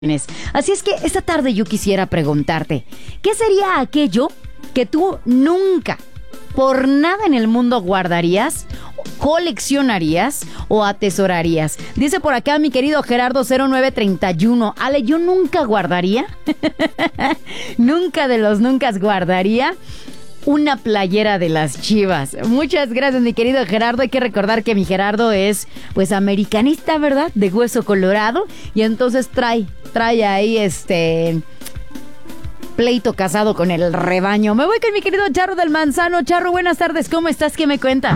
Así es que esta tarde yo quisiera preguntarte, ¿qué sería aquello que tú nunca, por nada en el mundo guardarías, coleccionarías o atesorarías? Dice por acá mi querido Gerardo 0931. Ale, yo nunca guardaría, nunca de los nunca guardaría una playera de las Chivas. Muchas gracias, mi querido Gerardo. Hay que recordar que mi Gerardo es, pues, americanista, ¿verdad? De hueso colorado. Y entonces trae ahí pleito casado con el rebaño. Me voy con mi querido Charro del Manzano. Charro, buenas tardes. ¿Cómo estás? ¿Qué me cuentas?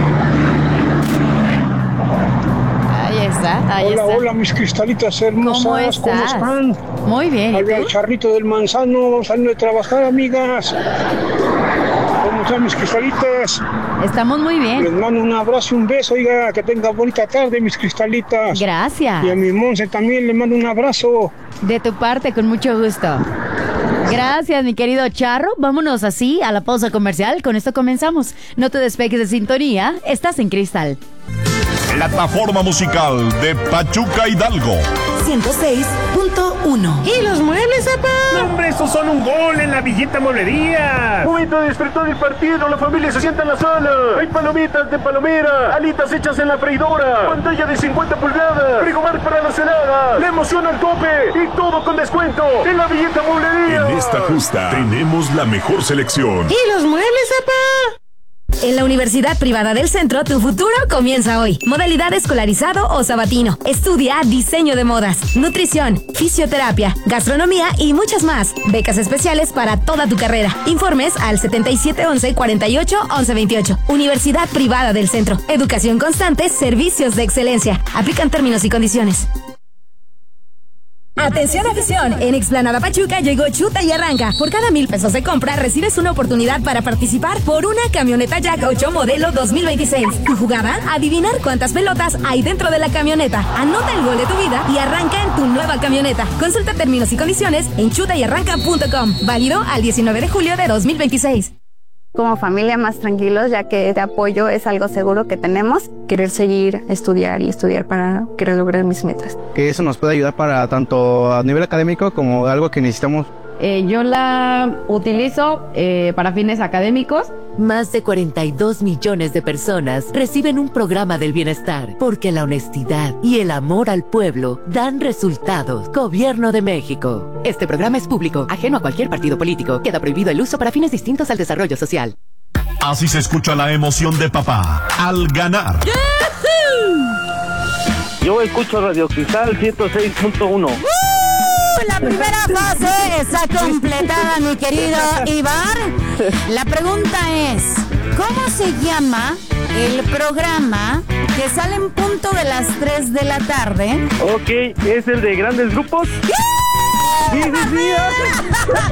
Ahí está. Hola, mis cristalitas hermosas. ¿Cómo están? Muy bien. Habla el Charrito del Manzano, saliendo de trabajar, amigas. ¿Cómo están mis cristalitas? Estamos muy bien. Les mando un abrazo y un beso, oiga, que tengan bonita tarde, mis cristalitas. Gracias. Y a mi Monse también le mando un abrazo. De tu parte, con mucho gusto. Gracias, mi querido Charro. Vámonos así a la pausa comercial. Con esto comenzamos. No te despegues de sintonía. Estás en Cristal. Plataforma musical de Pachuca Hidalgo 106.1. ¿Y los muebles, papá? No, hombre, esos son un gol en la Villita Mueblería. Momento de despertar el partido, la familia se sienta en la sala. Hay palomitas de palomera, alitas hechas en la freidora, pantalla de 50 pulgadas, frigobar para la celada, la emoción al tope y todo con descuento en la Villita Mueblería. En esta justa tenemos la mejor selección. ¿Y los muebles, papá? En la Universidad Privada del Centro, tu futuro comienza hoy. Modalidad escolarizado o sabatino. Estudia diseño de modas, nutrición, fisioterapia, gastronomía y muchas más. Becas especiales para toda tu carrera. Informes al 7711-481128. Universidad Privada del Centro. Educación constante, servicios de excelencia. Aplican términos y condiciones. Atención afición, en Explanada Pachuca llegó Chuta y Arranca. Por cada 1,000 pesos de compra recibes una oportunidad para participar por una camioneta Jack 8 modelo 2026. Tu jugada, adivinar cuántas pelotas hay dentro de la camioneta. Anota el gol de tu vida y arranca en tu nueva camioneta. Consulta términos y condiciones en chutayarranca.com. Válido al 19 de julio de 2026. Como familia más tranquilos, ya que este apoyo es algo seguro que tenemos. Querer seguir, estudiar para querer lograr mis metas. Que eso nos puede ayudar para tanto a nivel académico como algo que necesitamos. Yo la utilizo para fines académicos. Más de 42 millones de personas reciben un programa del bienestar porque la honestidad y el amor al pueblo dan resultados. Gobierno de México. Este programa es público, ajeno a cualquier partido político. Queda prohibido el uso para fines distintos al desarrollo social. Así se escucha la emoción de papá al ganar. Yo escucho Radio Cristal 106.1. La primera fase está completada, mi querido Iván. La pregunta es, ¿cómo se llama el programa que sale en punto de las 3 de la tarde? Ok, ¿es el de grandes grupos? Sí.